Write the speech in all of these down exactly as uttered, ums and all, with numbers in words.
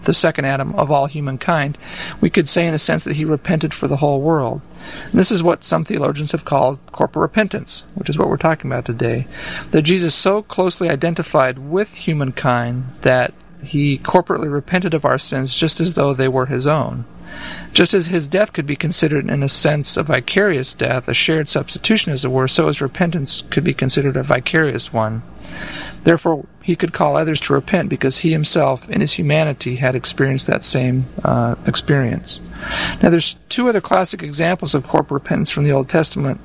the second Adam of all humankind, we could say in a sense that he repented for the whole world. And this is what some theologians have called corporate repentance, which is what we're talking about today. That Jesus so closely identified with humankind that he corporately repented of our sins just as though they were his own. Just as his death could be considered in a sense a vicarious death, a shared substitution as it were, so his repentance could be considered a vicarious one. Therefore, he could call others to repent because he himself, in his humanity, had experienced that same uh, experience. Now, there's two other classic examples of corporate repentance from the Old Testament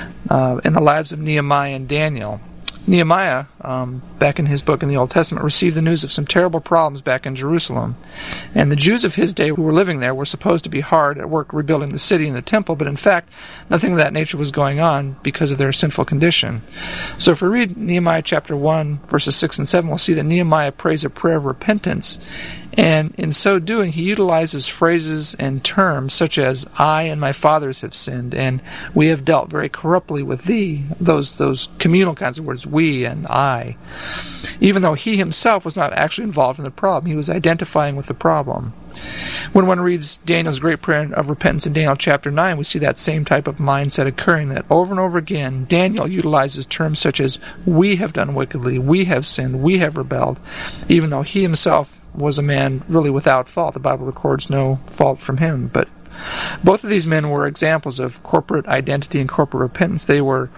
uh, in the lives of Nehemiah and Daniel. Nehemiah, um, back in his book in the Old Testament, received the news of some terrible problems back in Jerusalem. And the Jews of his day who were living there were supposed to be hard at work rebuilding the city and the temple, but in fact, nothing of that nature was going on because of their sinful condition. So if we read Nehemiah chapter one, verses six and seven, we'll see that Nehemiah prays a prayer of repentance. And in so doing, he utilizes phrases and terms such as, I and my fathers have sinned, and we have dealt very corruptly with thee, those those communal kinds of words, we and I. Even though he himself was not actually involved in the problem, he was identifying with the problem. When one reads Daniel's great prayer of repentance in Daniel chapter nine, we see that same type of mindset occurring, that over and over again, Daniel utilizes terms such as, we have done wickedly, we have sinned, we have rebelled, even though he himself was a man really without fault. The Bible records no fault from him. But both of these men were examples of corporate identity and corporate repentance. They were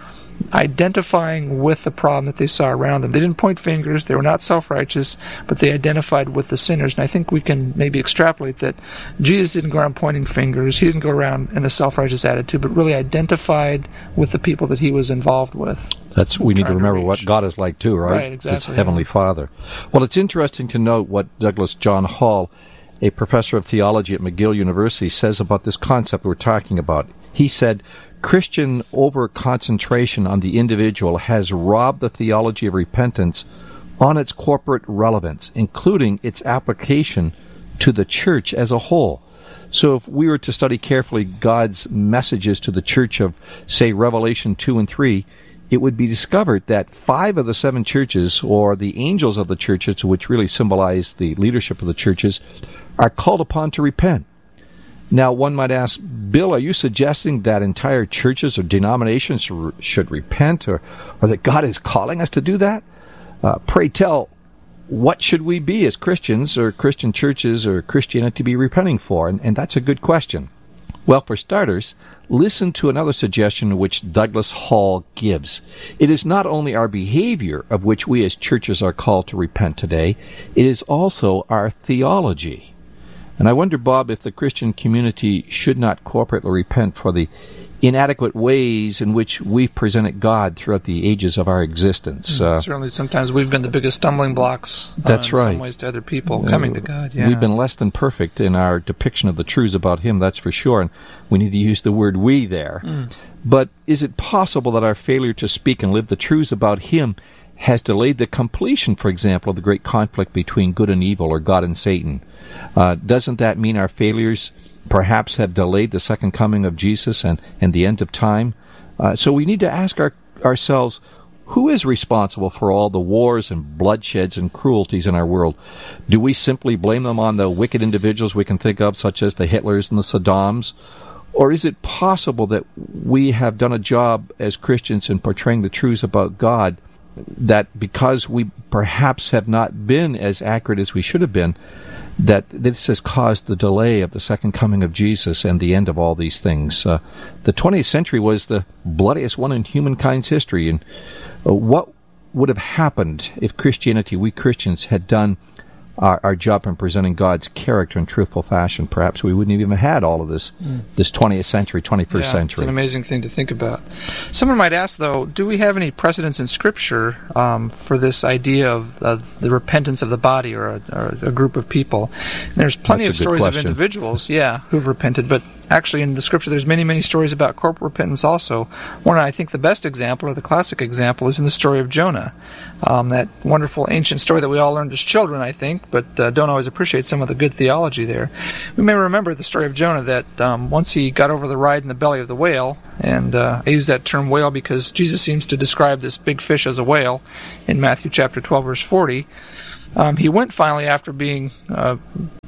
identifying with the problem that they saw around them. They didn't point fingers. They were not self-righteous, but they identified with the sinners. And I think we can maybe extrapolate that Jesus didn't go around pointing fingers. He didn't go around in a self-righteous attitude, but really identified with the people that he was involved with. That's we need to remember to what God is like too, right? Right, exactly. His Heavenly Father. Well, it's interesting to note what Douglas John Hall, a professor of theology at McGill University, says about this concept we're talking about. He said, Christian over-concentration on the individual has robbed the theology of repentance on its corporate relevance, including its application to the church as a whole. So if we were to study carefully God's messages to the church of, say, Revelation two and three, it would be discovered that five of the seven churches, or the angels of the churches, which really symbolize the leadership of the churches, are called upon to repent. Now, one might ask, Bill, are you suggesting that entire churches or denominations should repent, or, or that God is calling us to do that? Uh, pray tell, what should we be as Christians, or Christian churches, or Christianity be repenting for? And, and that's a good question. Well, for starters, listen to another suggestion which Douglas Hall gives. It is not only our behavior of which we as churches are called to repent today, it is also our theology. And I wonder, Bob, if the Christian community should not corporately repent for the inadequate ways in which we've presented God throughout the ages of our existence. Mm, uh, certainly, sometimes we've been the biggest stumbling blocks uh, that's in right. some ways to other people uh, coming to God. Yeah. We've been less than perfect in our depiction of the truths about Him, that's for sure, and we need to use the word we there. Mm. But is it possible that our failure to speak and live the truths about Him has delayed the completion, for example, of the great conflict between good and evil, or God and Satan? Uh, doesn't that mean our failures perhaps have delayed the second coming of Jesus and, and the end of time? Uh, so we need to ask our, ourselves, who is responsible for all the wars and bloodsheds and cruelties in our world? Do we simply blame them on the wicked individuals we can think of, such as the Hitlers and the Saddams? Or is it possible that we have done a job as Christians in portraying the truths about God, that because we perhaps have not been as accurate as we should have been, that this has caused the delay of the second coming of Jesus and the end of all these things? Uh, the twentieth century was the bloodiest one in humankind's history, and uh, what would have happened if Christianity, we Christians, had done our, our job in presenting God's character in truthful fashion? Perhaps we wouldn't have even had all of this, mm. this twentieth century, twenty-first yeah, century. It's an amazing thing to think about. Someone might ask, though, do we have any precedents in Scripture um, for this idea of, of the repentance of the body, or a, or a group of people? And there's plenty That's of stories question. of individuals, yeah, who've repented, but actually in the Scripture there's many, many stories about corporate repentance also. One, I think the best example, or the classic example, is in the story of Jonah. Um, that wonderful ancient story that we all learned as children, I think, but uh, don't always appreciate some of the good theology there. We may remember the story of Jonah, that um, once he got over the ride in the belly of the whale, and uh, I use that term whale because Jesus seems to describe this big fish as a whale in Matthew chapter twelve, verse forty. Um, he went finally, after being uh,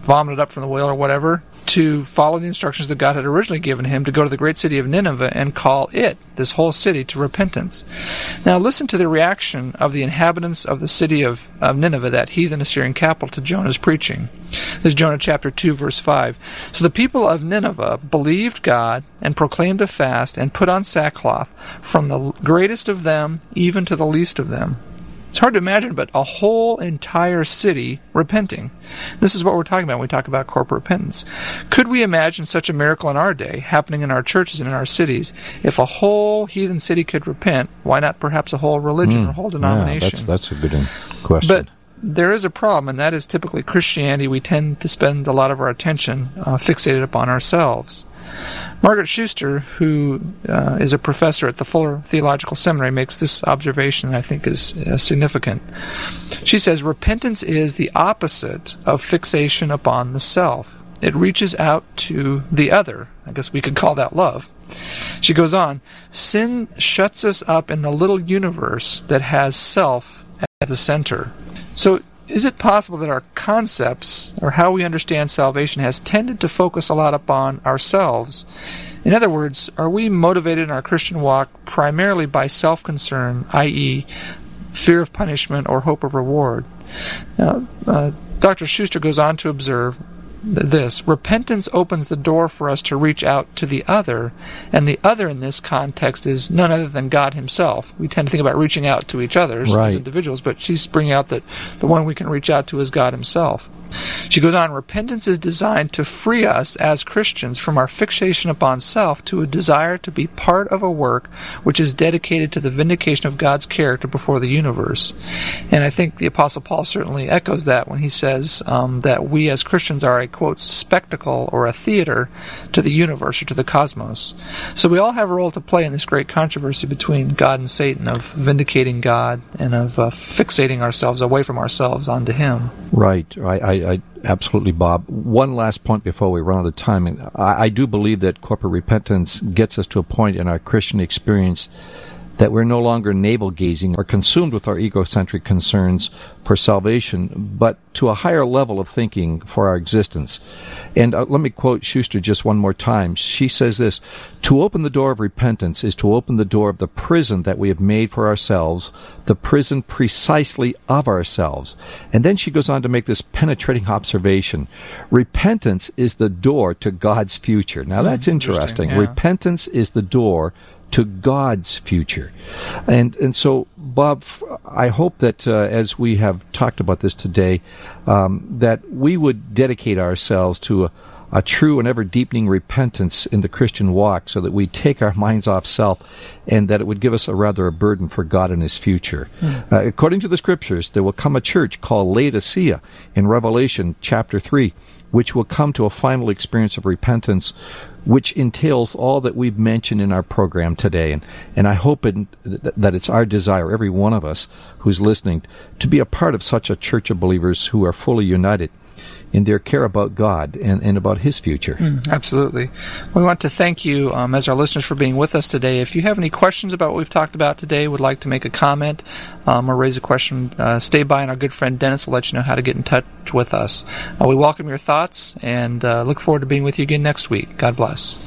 vomited up from the whale or whatever, to follow the instructions that God had originally given him to go to the great city of Nineveh and call it, this whole city, to repentance. Now listen to the reaction of the inhabitants of the city of, of Nineveh, that heathen Assyrian capital, to Jonah's preaching. This is Jonah chapter two, verse five. So the people of Nineveh believed God and proclaimed a fast and put on sackcloth, from the greatest of them even to the least of them. It's hard to imagine, but a whole entire city repenting. This is what we're talking about when we talk about corporate repentance. Could we imagine such a miracle in our day, happening in our churches and in our cities? If a whole heathen city could repent, why not perhaps a whole religion mm, or a whole denomination? Yeah, that's, that's a good question. But there is a problem, and that is typically Christianity. We tend to spend a lot of our attention uh, fixated upon ourselves. Margaret Schuster, who uh, is a professor at the Fuller Theological Seminary, makes this observation that I think is uh, significant. She says, repentance is the opposite of fixation upon the self. It reaches out to the other. I guess we could call that love. She goes on, sin shuts us up in the little universe that has self at the center. So is it possible that our concepts, or how we understand salvation, has tended to focus a lot upon ourselves? In other words, are we motivated in our Christian walk primarily by self-concern, that is, fear of punishment or hope of reward? Now, uh, Doctor Schuster goes on to observe this: repentance opens the door for us to reach out to the other, and the other in this context is none other than God himself. We tend to think about reaching out to each other right. as individuals, but she's bringing out that the one we can reach out to is God himself. She goes on, repentance is designed to free us as Christians from our fixation upon self to a desire to be part of a work which is dedicated to the vindication of God's character before the universe. And I think the Apostle Paul certainly echoes that when he says um, that we as Christians are a, quote, spectacle or a theater to the universe or to the cosmos. So we all have a role to play in this great controversy between God and Satan, of vindicating God and of uh, fixating ourselves away from ourselves onto him. Right. I, I, I absolutely, Bob. One last point before we run out of time. I, I do believe that corporate repentance gets us to a point in our Christian experience that we're no longer navel-gazing or consumed with our egocentric concerns for salvation, but to a higher level of thinking for our existence. And uh, let me quote Schuster just one more time. She says this: to open the door of repentance is to open the door of the prison that we have made for ourselves, the prison precisely of ourselves. And then she goes on to make this penetrating observation: repentance is the door to God's future. Now that's mm, interesting. interesting. Yeah. Repentance is the door to God's future. And and so, Bob, I hope that uh, as we have talked about this today, um, that we would dedicate ourselves to a, a true and ever-deepening repentance in the Christian walk, so that we take our minds off self, and that it would give us a rather a burden for God and his future. Mm. Uh, according to the Scriptures, there will come a church called Laodicea in Revelation chapter three, which will come to a final experience of repentance, which entails all that we've mentioned in our program today. And, and I hope it, that it's our desire, every one of us who's listening, to be a part of such a church of believers who are fully united in their care about God and, and about his future. Mm, absolutely. We want to thank you um, as our listeners for being with us today. If you have any questions about what we've talked about today, would like to make a comment um, or raise a question, uh, stay by, and our good friend Dennis will let you know how to get in touch with us. Uh, we welcome your thoughts and uh, look forward to being with you again next week. God bless.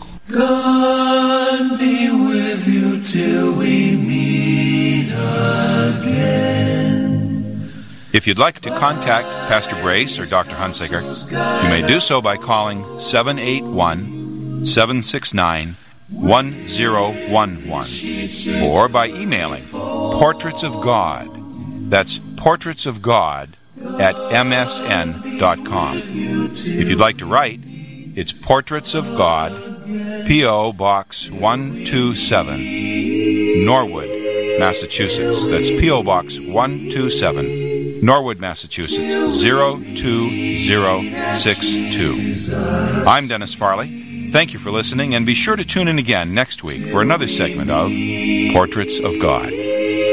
God be with you till we meet again. If you'd like to contact Pastor Brace or Doctor Hunsaker, you may do so by calling seven eight one, seven six nine, one zero one one or by emailing Portraits of God. That's Portraits of God at m s n dot com. If you'd like to write, it's Portraits of God, P O. Box one two seven, Norwood, Massachusetts. That's P O. Box one two seven, Norwood, Massachusetts, zero two zero six two. I'm Dennis Farley. Thank you for listening, and be sure to tune in again next week for another segment of Portraits of God.